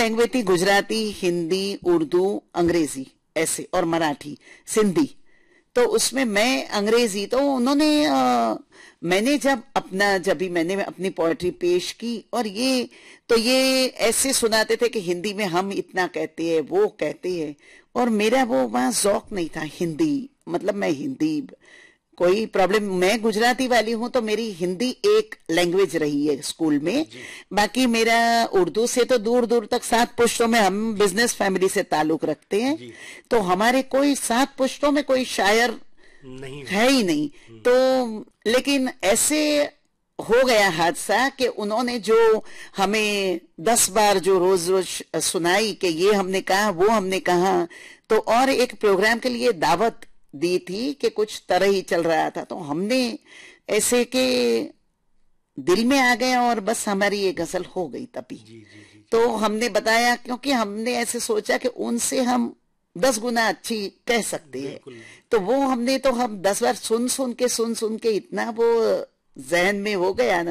Language थी गुजराती, हिंदी, उर्दू, अंग्रेजी ऐसे, और मराठी, सिंधी। तो उसमें मैं अंग्रेजी, तो उन्होंने मैंने जब भी मैंने अपनी पोएट्री पेश की, और ये ऐसे सुनाते थे कि हिंदी में हम इतना कहते हैं, वो कहते हैं, और मेरा वो वहां ज़ौक नहीं था हिंदी, मतलब मैं हिंदी, कोई प्रॉब्लम, मैं गुजराती वाली हूं तो मेरी हिंदी एक लैंग्वेज रही है स्कूल में। बाकी मेरा उर्दू से तो दूर दूर तक, 7 पुश्तों में, हम बिजनेस फैमिली से ताल्लुक रखते हैं, तो हमारे कोई 7 पुश्तों में कोई शायर नहीं है ही नहीं। तो लेकिन ऐसे हो गया हादसा कि उन्होंने जो हमें 10 बार जो रोज रोज सुनाई कि ये हमने कहा, वो हमने कहा, तो और एक प्रोग्राम के लिए दावत दी थी कि कुछ तरह ही चल रहा था, तो हमने ऐसे के दिल में आ गया और बस हमारी ये गजल हो गई तभी। तो हमने बताया, क्योंकि हमने ऐसे सोचा कि उनसे हम 10 गुना अच्छी कह सकते हैं, तो वो हमने, तो हम 10 बार सुन सुन के इतना वो जहन में हो गया ना।